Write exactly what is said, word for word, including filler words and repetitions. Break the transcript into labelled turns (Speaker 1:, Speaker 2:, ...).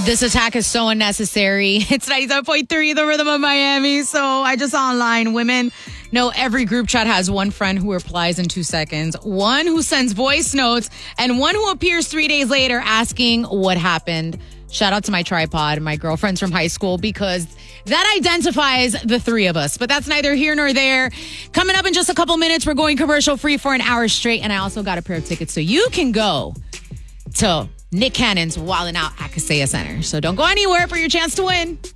Speaker 1: This attack is so unnecessary. It's ninety-seven point three, the rhythm of Miami. So I just saw online, women know every group chat has one friend who replies in two seconds, one who sends voice notes, and one who appears three days later asking what happened. Shout out to my tripod, my girlfriends from high school, because that identifies the three of us. But that's neither here nor there. Coming up in just a couple minutes, we're going commercial free for an hour straight. And I also got a pair of tickets so you can go to Nick Cannon's Wildin' Out at Kaseya Center. So don't go anywhere for your chance to win.